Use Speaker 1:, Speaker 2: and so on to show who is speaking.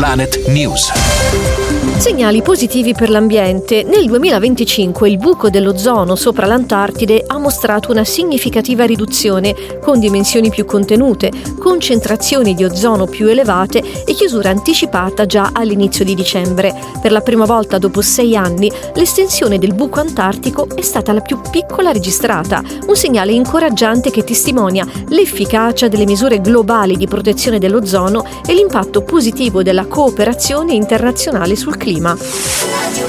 Speaker 1: Planet News.
Speaker 2: Segnali positivi per l'ambiente. Nel 2025 il buco dell'ozono sopra l'Antartide ha mostrato una significativa riduzione, con dimensioni più contenute, concentrazioni di ozono più elevate e chiusura anticipata già all'inizio di dicembre. Per la prima volta dopo 6 anni, l'estensione del buco antartico è stata la più piccola registrata, un segnale incoraggiante che testimonia l'efficacia delle misure globali di protezione dell'ozono e l'impatto positivo della cooperazione internazionale sul clima.